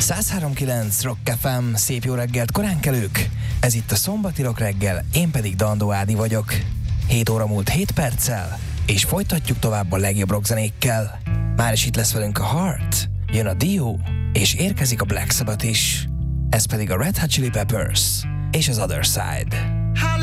103.9 Rock FM, szép jó reggelt koránkelők! Ez itt a szombati rock reggel, én pedig Dandó Ádi vagyok. 7 óra múlt 7 perccel, és folytatjuk tovább a legjobb rockzenékkel. Már is itt lesz velünk a Heart, jön a Dio, és érkezik a Black Sabbath is. Ez pedig a Red Hot Chili Peppers és az Other Side.